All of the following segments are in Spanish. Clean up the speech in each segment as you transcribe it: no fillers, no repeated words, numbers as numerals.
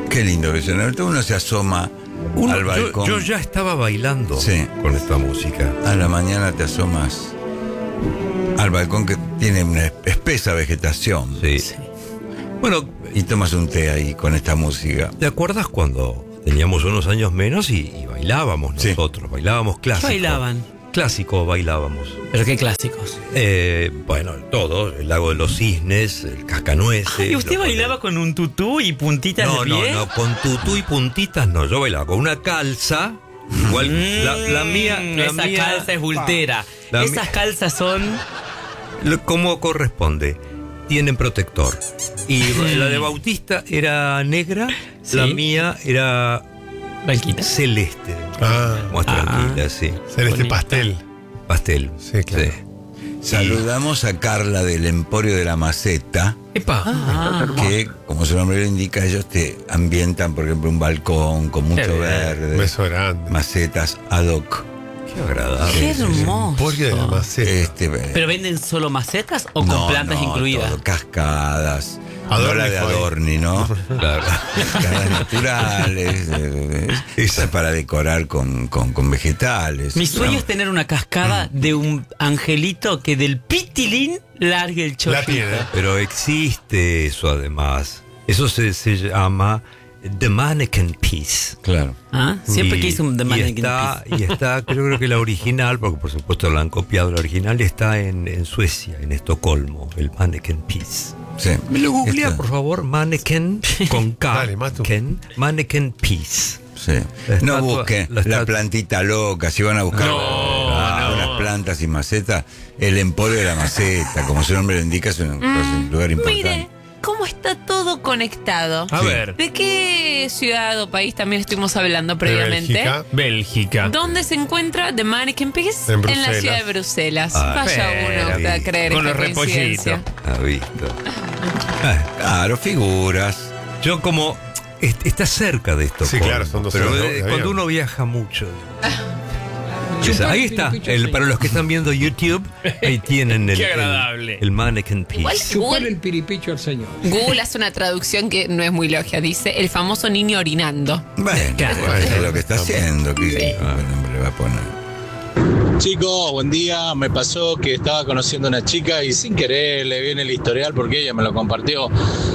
Qué lindo que suena. Uno se asoma al balcón. Yo ya estaba bailando con esta música. A la mañana te asomas al balcón que tiene una espesa vegetación. Sí. Bueno, y tomas un té ahí con esta música. ¿Te acuerdas cuando teníamos unos años menos y bailábamos nosotros? Bailábamos clásico. ¿Qué bailaban? Clásico bailábamos. ¿Pero qué clásicos? Bueno, todo. El Lago de los Cisnes, el Cascanueces. ¿Y usted bailaba con un tutú y puntitas de pie? No, con tutú y puntitas no. Yo bailaba con una calza. Igual, la mía... Esa calza es bultera. Esas calzas son... Como corresponde. Tienen protector. Y la de Bautista era negra, la mía era blanquita, celeste. Más tranquila, sí. Celeste pastel. Pastel. Sí, claro. Sí. Saludamos a Carla del Emporio de la Maceta. Que, como su nombre lo indica, ellos te ambientan, por ejemplo, un balcón con mucho verde. Beso grande. Macetas ad hoc. Qué agradable. Qué hermoso. Emporio de la Maceta. ¿Pero venden solo macetas o con plantas incluidas? Todo, cascadas. Adorni no la de Adorni, ¿no? Claro. Cascadas naturales. Esa es para decorar con vegetales. Mi sueño es tener una cascada de un angelito que del pitilín largue el chorrito. La tiene. Pero existe eso además. Eso se llama The Mannequin Piece. Claro. Siempre quise un The Mannequin Piece. Y está, creo que la original, porque por supuesto la han copiado, la original está en Suecia, en Estocolmo, el Mannequin Piece. Sí. Me lo googlea, por favor, Mannequin con K. Dale, Matu. Mannequin Piece. Sí. No busquen la plantita loca, si van a buscar unas plantas y macetas, el Emporio de la Maceta, como su nombre lo indica, es un lugar importante. Mire, ¿cómo está todo conectado? A ver. ¿De qué ciudad o país también estuvimos hablando previamente? Bélgica. ¿Dónde se encuentra The Mannequin Piece? En la ciudad de Bruselas. Vaya uno a creer con esta los coincidencia. ¿Ha visto? Claro, figuras. Yo como... Está cerca de esto. Sí, claro, son 2 pero horas, ¿no? cuando uno viaja mucho... Ahí está, para los que están viendo YouTube, ahí tienen el Mannequin Piece. Chupar el piripicho al señor. Google hace una traducción que no es muy logia. Dice, el famoso niño orinando. Bueno, es lo que está haciendo. ¿Qué nombre le va a poner? Chicos, buen día. Me pasó que estaba conociendo a una chica y sin querer le viene el historial porque ella me lo compartió.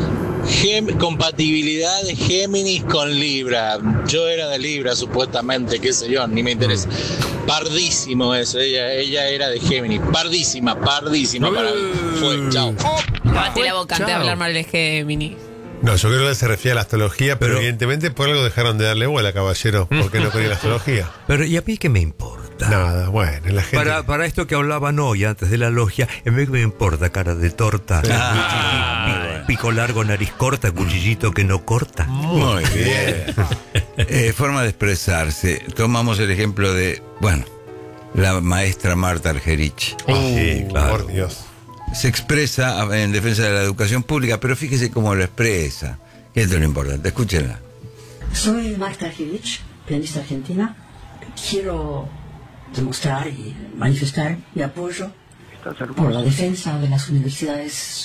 Compatibilidad de Géminis con Libra. Yo era de Libra supuestamente, qué sé yo, ni me interesa. Pardísimo eso, ella era de Géminis. Pardísima para mí. Fue, chao. Lávate la boca antes de hablar mal de Géminis. No, yo creo que se refiere a la astrología, pero evidentemente por algo dejaron de darle bola, caballero, porque no quería la astrología. Pero ¿y a mí qué me importa? Nada, bueno, la gente... Para esto que hablaban hoy, antes de la logia, ¿en vez que me importa, cara de torta? Pico largo, nariz corta, cuchillito que no corta. Muy bien. Forma de expresarse. Tomamos el ejemplo de, la maestra Marta Argerich. Sí, claro. Por Dios. Se expresa en defensa de la educación pública, pero fíjese cómo lo expresa. Que esto es lo importante. Escúchenla. Soy Marta Argerich, pianista argentina. Quiero demostrar y manifestar mi apoyo por la defensa de las universidades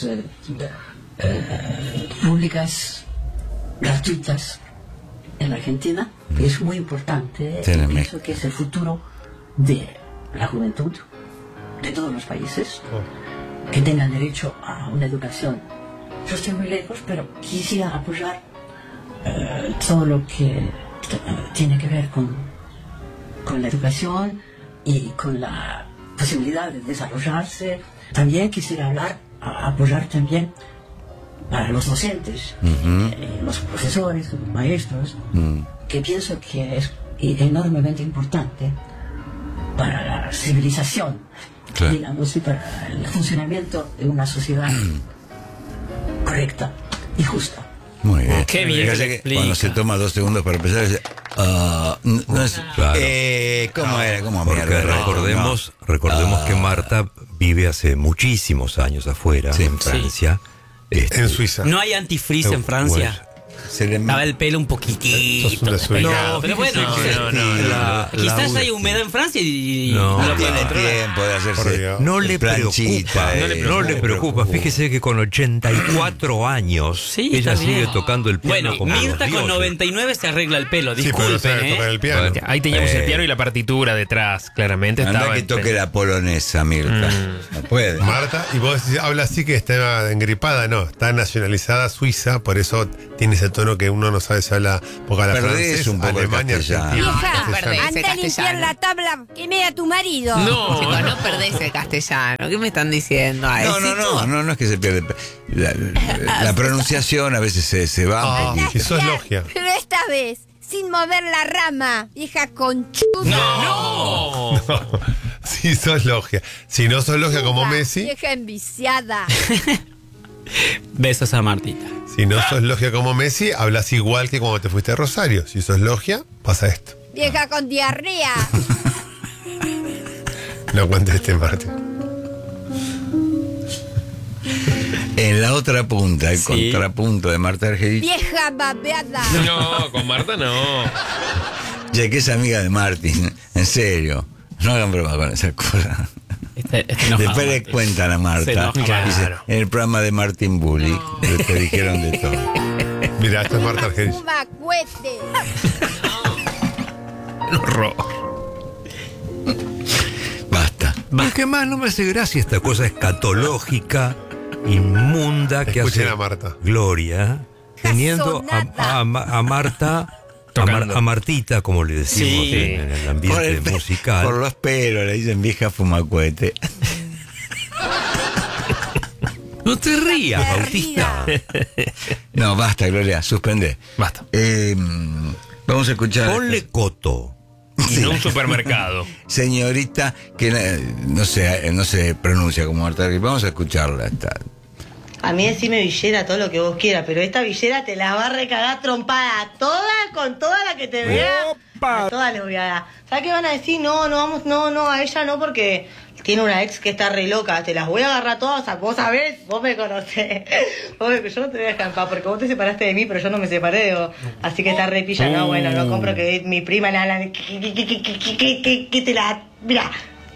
públicas gratuitas en Argentina. Es muy importante. Pienso que es el futuro de la juventud de todos los países que tengan derecho a una educación. Yo estoy muy lejos, pero quisiera apoyar todo lo que tiene que ver con la educación y con la posibilidad de desarrollarse. También quisiera apoyar también a los docentes, los profesores, los maestros, que pienso que es enormemente importante para la civilización, digamos, y para el funcionamiento de una sociedad correcta y justa. Muy bien. Qué bien. Cuando se toma 2 segundos para empezar, dice, no es, ¿cómo era? ¿Cómo porque recordemos que Marta vive hace muchísimos años afuera, en Francia. En Suiza. ¿No hay antifreeze en Francia? se le Estaba el pelo un poquitito. Sos un desubicado. No, pero bueno, quizás hay humedad en Francia y No, lo no puede tiene controlar. tiempo de Por hacerse. Dios. No le planchita, preocupa, no le preocupa. Fíjese que con 84 años Sí, ella está sigue bien. tocando el piano Bueno, como los Mirta con dioses. 99 se arregla el pelo, Sí, pero no disculpen, sabe tocar el piano. Bueno. Ahí teníamos el piano y la partitura detrás, claramente. Anda estaba que en- toque la polonesa, Mirta. No puede. Marta, y vos decís, habla así que está engripada, no, está nacionalizada suiza, por eso tiene ese tono que uno no sabe si habla poco a la Perdés francés, un poco el Alemania, castellano. Argentina, No, Vieja, no perdés el anda a limpiar castellano. la tabla que mea tu marido. No, Chicos, no perdés el castellano. ¿Qué me están diciendo? Ay, No, sí, no es que se pierde. La pronunciación a veces se va Ah, un poquito. si sos logia. Pero esta vez, sin mover la rama, vieja conchuda. ¡No! Si sos logia. Si no sos logia como Messi, Vieja enviciada. Besos a Martita. si no sos logia como Messi, hablas igual que cuando te fuiste a Rosario. Si sos logia, pasa esto. Vieja con diarrea. No conteste, Martín. En la otra punta, el Sí. contrapunto de Marta Argerich, Vieja babeada. No, con Marta no. ya que es amiga de Martín, en serio. No hagan broma con esa cosa. Este enojado, Después le Martín. cuentan a Se Marta. enoja. Dice, Claro. en el programa de Martín Bully, te dijeron de todo. Mira, esto es Marta Argerich. Fuma cohete. Un horror. Basta. Es que más no me hace gracia esta cosa escatológica, inmunda que Escuchen hace a Marta. Gloria, teniendo a Marta, Tocando. a Martita, como le decimos Sí. en el ambiente musical. Por los pelos, le dicen vieja fumacuete. No te rías, Perdida. Bautista. No, basta, Gloria, suspende. Basta. Vamos a escuchar. Ponle coto. Y no un supermercado. Señorita, que no se pronuncia como Marta Argerich. Vamos a escucharla. A mí decime villera todo lo que vos quieras, pero esta villera te la va a recagar trompada a todas, con toda la que te vea. A todas les voy a dar. ¿Sabes qué van a decir? No, a ella no, porque tiene una ex que está re loca. Te las voy a agarrar todas, o sea, vos sabés, vos me conocés. Yo no te voy a dejar en paz, porque vos te separaste de mí, pero yo no me separé de vos. Así que está re pilla. No, bueno, no compro que mi prima que te la... Mirá,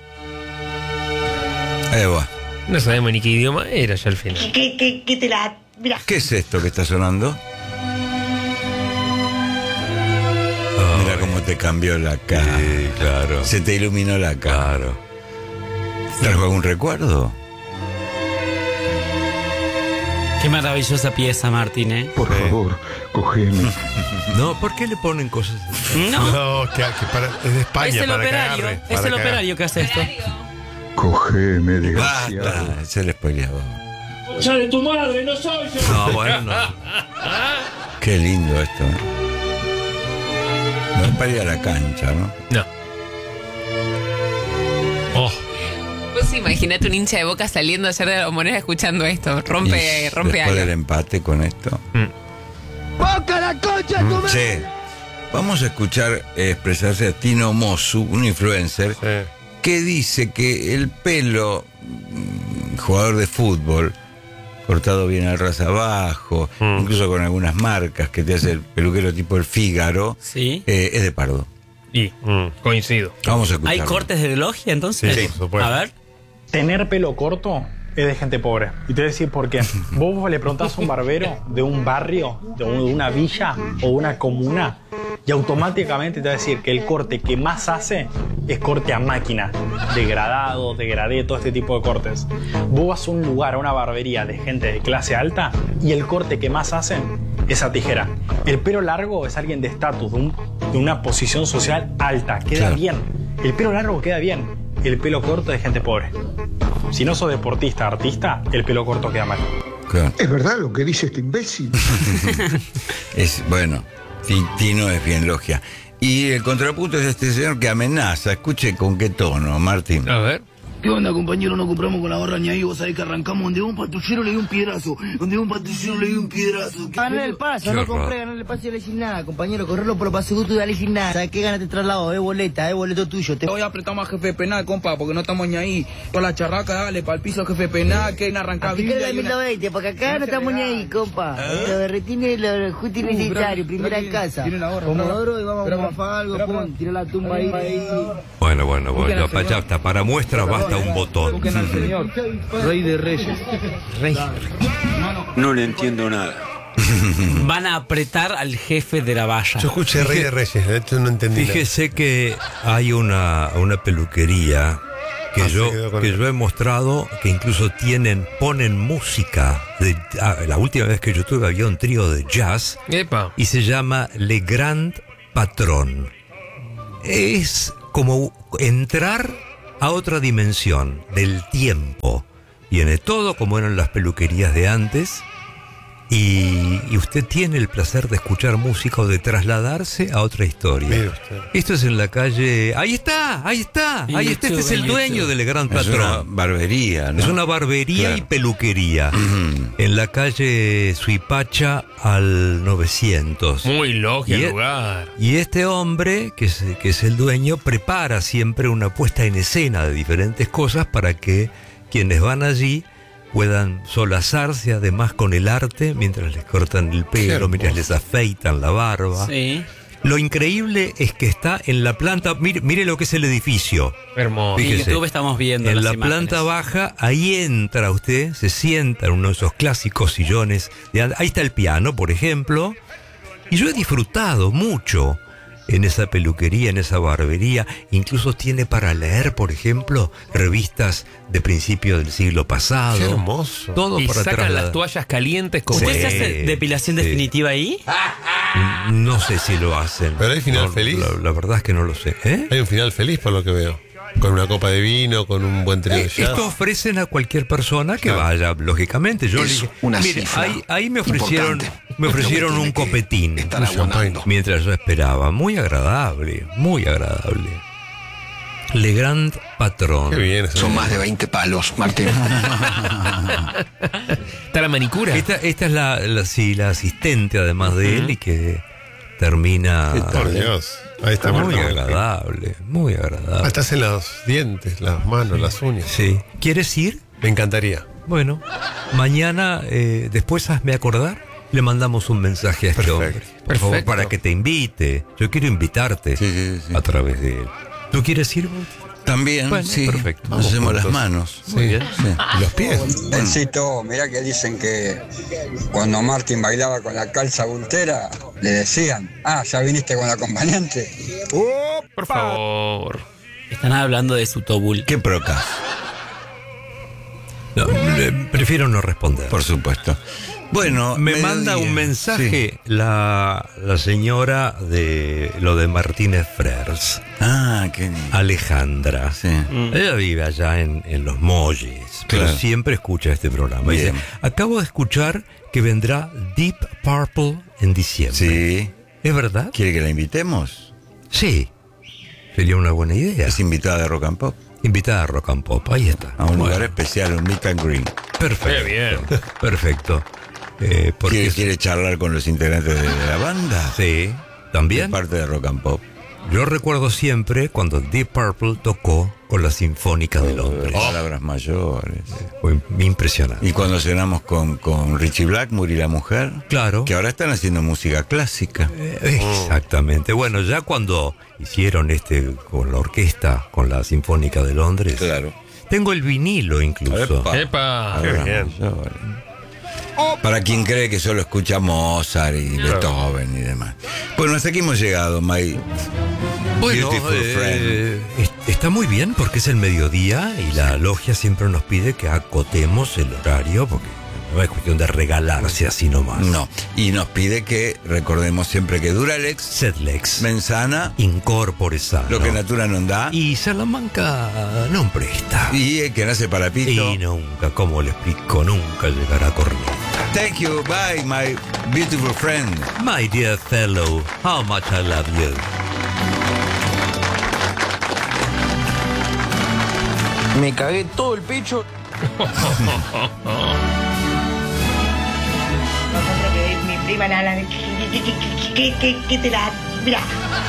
Ahí va. No sabemos ni qué idioma era ya al final. que te la... Mirá. ¿Qué es esto que está sonando? Mira cómo te cambió la cara. Sí, claro. Se te iluminó la cara. Claro. ¿Trajo algún recuerdo? Qué maravillosa pieza, Martín, ¿eh? Por favor, cógeme. No, ¿por qué le ponen cosas así? No, No, que para, es de España, es el para que operario. agarre, Es para el que operario que hace esto. Cógeme, desgraciado. Basta, se le spoileaba. ¡Sale tu madre, no soy yo! No, bueno, no. Qué lindo esto. No es para ir a la cancha, ¿no? No. Oh. Vos imaginate un hincha de Boca saliendo ayer de la Bombonera escuchando esto. Rompe Después del algo. empate con esto. ¡Boca la concha de tu madre! Che, vamos a escuchar expresarse a Tino Mosu, un influencer, que dice que el pelo, jugador de fútbol, cortado bien al ras abajo, incluso con algunas marcas que te hace el peluquero tipo el Fígaro, Sí. es de Pardo. Y coincido. Vamos a escuchar. ¿Hay cortes de logia entonces? Sí, por supuesto. A ver. Tener pelo corto es de gente pobre. Y te voy a decir por qué. Vos le preguntás a un barbero de un barrio, de una villa o una comuna, y automáticamente te va a decir que el corte que más hace es corte a máquina. Degradado, degradé, todo este tipo de cortes. Vos vas a un lugar, a una barbería de gente de clase alta, y el corte que más hacen es a tijera. El pelo largo es alguien de estatus, de una posición social alta. Queda Claro. bien. El pelo largo queda bien. El pelo corto es de gente pobre. Si no sos deportista, artista, el pelo corto queda mal. Claro. ¿Es verdad lo que dice este imbécil? Es, bueno, Tino es bien logia. Y el contrapunto es este señor que amenaza. Escuche con qué tono, Martín. A ver. ¿Qué onda, compañero? Nos compramos con la barra ahí. Vos sabés que arrancamos donde un patrullero le dio un piedrazo. Gané el paso, no compré, gané el paso y no le hice nada, compañero. Correrlo por los pasegutos y no le hice nada. ¿Sabes qué? Ganaste traslado, boleto tuyo. Hoy apretamos a jefe de penal, compa, porque no estamos ni ahí. Toda la charraca, dale, pa'l piso jefe de penal, que arrancar. Así que de 1020, porque acá no estamos ni ahí, compa. Lo de retine, lo justo y necesario, primera en casa. Comodoro y vamos a mafar algo, pum, tira la tumba ahí. Bueno, ya está. Para muestra basta un botón. Busquen al señor, Rey de Reyes. No le entiendo nada. Van a apretar al jefe de la valla. Yo escuché Rey de Reyes, de hecho no entendí. Fíjese que hay una peluquería que yo he mostrado que incluso ponen música. La última vez que yo tuve había un trío de jazz. Epa. Y se llama Le Grand Patron. Es como entrar a otra dimensión del tiempo. Viene todo como eran las peluquerías de antes. Y usted tiene el placer de escuchar música o de trasladarse a otra historia. Esto es en la calle... Ahí está. Este es el dueño del Gran Patrón. Es una barbería, ¿no? Es una barbería y peluquería. En la calle Suipacha al 900. Muy lógico el lugar. Y este hombre, que es el dueño, prepara siempre una puesta en escena de diferentes cosas para que quienes van allí puedan solazarse además con el arte mientras les cortan el pelo, mientras les afeitan la barba. Sí. Lo increíble es que está en la planta, mire lo que es el edificio. Hermoso. Fíjese, En YouTube estamos viendo en las la imágenes. planta baja, ahí entra usted, se sienta en uno de esos clásicos sillones. Ahí está el piano, por ejemplo. Y yo he disfrutado mucho en esa peluquería, en esa barbería. Incluso tiene para leer, por ejemplo, revistas de principio del siglo pasado. Qué hermoso. Todo Y para sacan trasladar. las toallas calientes como... ¿Usted se hace depilación definitiva ahí? No sé si lo hacen. ¿Pero hay final feliz? La verdad es que no lo sé. Hay un final feliz por lo que veo. Con una copa de vino, con un buen trío de jazz. Esto ofrecen a cualquier persona que vaya, lógicamente. Yo Es le dije, una mire, cifra ahí me ofrecieron un tiene que copetín estar abonando. mientras yo esperaba. Muy agradable, muy agradable. Le Grand Patron. Qué bien. Son más de 20 palos, Martín. Está la manicura. Esta es la asistente además de él y que termina... Por Dios. Ahí está muy Martín. agradable, muy agradable. Hasta hacen los dientes, las manos, las uñas. Sí. ¿Quieres ir? Me encantaría. Bueno, mañana después hazme acordar. Le mandamos un mensaje a este hombre. Por favor, para que te invite. Yo quiero invitarte a través de él. ¿Tú quieres ir, Bautista? También, Bueno, sí. perfecto. Nos hacemos Vamos las juntos. manos. Muy bien. Sí. Y los pies. Bencito, mirá que dicen que cuando Martín bailaba con la calza bultera, le decían, ¿ya viniste con la acompañante? Por favor. Están hablando de su tobul. ¿Qué procas? No, prefiero no responder. Por supuesto. Bueno, me manda un mensaje la señora de lo de Martínez Frères. Qué Alejandra. Sí. Ella vive allá en Los Molles, pero Claro. siempre escucha este programa. Dice, Bien. acabo de escuchar que vendrá Deep Purple en diciembre. Sí. ¿Es verdad? ¿Quiere que la invitemos? Sí. Sería una buena idea. Es invitada de Rock and Pop. Invitada a Rock and Pop, ahí está. A un Bueno, lugar especial, un meet and greet. perfecto. Qué bien. Perfecto. Porque ¿Quiere charlar con los integrantes de la banda? sí, también. Es parte de Rock and Pop. Yo recuerdo siempre cuando Deep Purple tocó con la Sinfónica de Londres. Palabras mayores. Fue impresionante. Y cuando cenamos con Richie Blackmore y la mujer, Claro. que ahora están haciendo música clásica. Exactamente. Bueno, ya cuando hicieron con la orquesta, con la Sinfónica de Londres, Claro. tengo el vinilo incluso. Epa. Palabras bien. mayores. Para quien cree que solo escucha Mozart y Beethoven y demás. Bueno, hasta aquí hemos llegado, my Bueno, beautiful friend. está muy bien porque es el mediodía y la logia siempre nos pide que acotemos el horario porque no es cuestión de regalarse así nomás. No, y nos pide que recordemos siempre que Duralex, Sedlex, Mensana, Incorpore Sano. lo que Natura non dá, Y Salamanca no presta. y el que nace para pito. Y nunca, como le explico, nunca llegará a corneta. Thank you, bye, my beautiful friend. My dear fellow, how much I love you. Me cagué todo el pecho. Nosotros que mi prima la habla de que te la. Mira,